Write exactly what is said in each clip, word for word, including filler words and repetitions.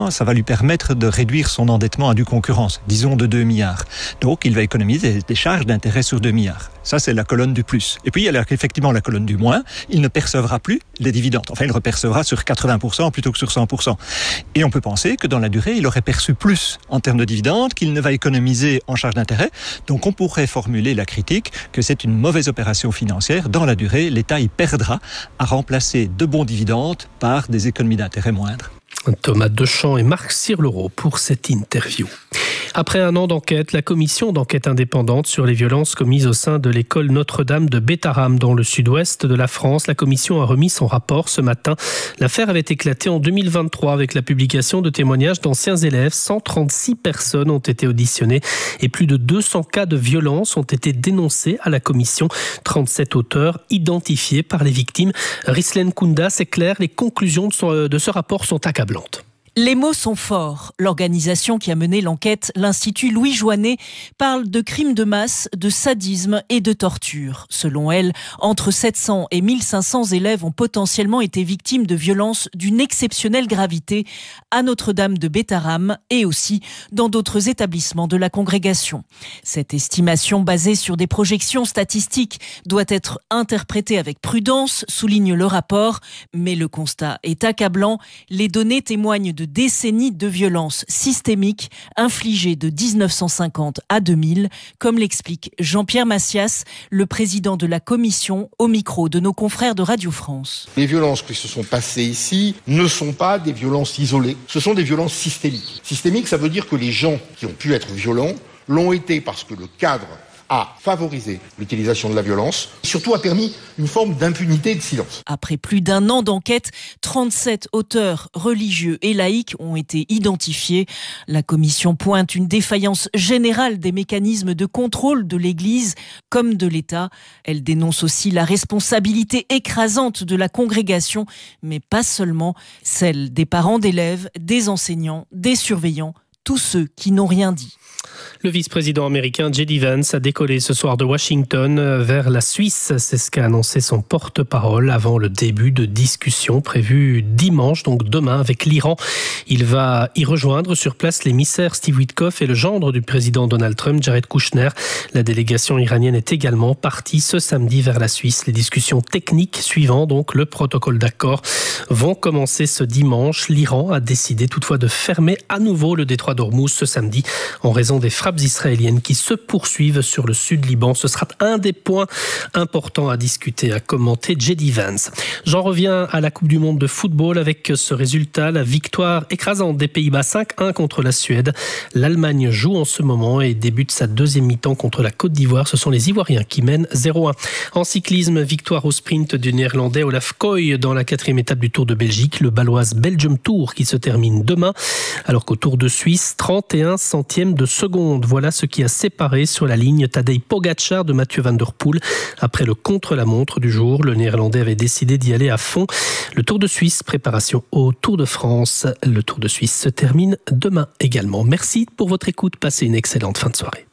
ça va lui permettre de réduire son endettement à due concurrence, disons de deux milliards. Donc, il va économiser des charges d'intérêt sur deux milliards. Ça, c'est la colonne du plus. Et puis, il y a effectivement la colonne du moins. Il ne percevra plus les dividendes. Enfin, il repercevra sur quatre-vingts pour cent plutôt que sur cent pour cent. Et on peut penser que dans la durée, il aurait perçu plus en termes de dividendes qu'il ne va économiser en charges d'intérêt. Donc, on pourrait formuler la critique que c'est une mauvaise opération financière. Dans la durée, l'État y perdra à remplacer de bons dividendes par des économies d'intérêt moindres. Thomas Deschamps et Marc Sirlereau pour cette interview. Après un an d'enquête, la commission d'enquête indépendante sur les violences commises au sein de l'école Notre-Dame de Bétharram dans le sud-ouest de la France, la commission a remis son rapport ce matin. L'affaire avait éclaté en deux mille vingt-trois avec la publication de témoignages d'anciens élèves. cent trente-six personnes ont été auditionnées et plus de deux cents cas de violence ont été dénoncés à la commission. trente-sept auteurs identifiés par les victimes. Rislène Kounda, c'est clair, les conclusions de, son, de ce rapport sont accablantes. Les mots sont forts. L'organisation qui a mené l'enquête, l'Institut Louis Joinet, parle de crimes de masse, de sadisme et de torture. Selon elle, entre sept cents et mille cinq cents élèves ont potentiellement été victimes de violences d'une exceptionnelle gravité à Notre-Dame de Bétharram et aussi dans d'autres établissements de la congrégation. Cette estimation basée sur des projections statistiques doit être interprétée avec prudence, souligne le rapport, mais le constat est accablant. Les données témoignent de de décennies de violences systémiques infligées de dix-neuf cent cinquante à deux mille, comme l'explique Jean-Pierre Massias, le président de la commission, au micro de nos confrères de Radio France. Les violences qui se sont passées ici ne sont pas des violences isolées, ce sont des violences systémiques. Systémique, ça veut dire que les gens qui ont pu être violents l'ont été parce que le cadre a favorisé l'utilisation de la violence, et surtout a permis une forme d'impunité et de silence. Après plus d'un an d'enquête, trente-sept auteurs religieux et laïcs ont été identifiés. La commission pointe une défaillance générale des mécanismes de contrôle de l'Église comme de l'État. Elle dénonce aussi la responsabilité écrasante de la congrégation, mais pas seulement, celle des parents d'élèves, des enseignants, des surveillants, tous ceux qui n'ont rien dit. Le vice-président américain J D Vance a décollé ce soir de Washington vers la Suisse. C'est ce qu'a annoncé son porte-parole avant le début de discussions prévues dimanche, donc demain, avec l'Iran. Il va y rejoindre sur place l'émissaire Steve Witkoff et le gendre du président Donald Trump, Jared Kushner. La délégation iranienne est également partie ce samedi vers la Suisse. Les discussions techniques suivant donc le protocole d'accord vont commencer ce dimanche. L'Iran a décidé toutefois de fermer à nouveau le détroit d'Ormuz ce samedi en raison des frappes israéliennes qui se poursuivent sur le sud Liban. Ce sera un des points importants à discuter, a commenté J D Vance. J'en reviens à la Coupe du Monde de football avec ce résultat, la victoire écrasante des Pays-Bas cinq un contre la Suède. L'Allemagne joue en ce moment et débute sa deuxième mi-temps contre la Côte d'Ivoire. Ce sont les Ivoiriens qui mènent zéro un. En cyclisme, victoire au sprint du Néerlandais Olaf Koy dans la quatrième étape du Tour de Belgique, le Baloise Belgium Tour qui se termine demain, alors qu'au Tour de Suisse, trente et un centièmes de seconde. Voilà ce qui a séparé sur la ligne Tadej Pogačar de Mathieu Van Der Poel. Après le contre-la-montre du jour, le Néerlandais avait décidé d'y aller à fond. Le Tour de Suisse, préparation au Tour de France. Le Tour de Suisse se termine demain également. Merci pour votre écoute. Passez une excellente fin de soirée.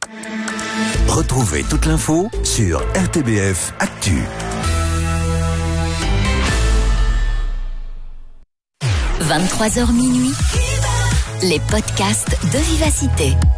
Retrouvez toute l'info sur R T B F Actu. vingt-trois heures minuit, les podcasts de Vivacité.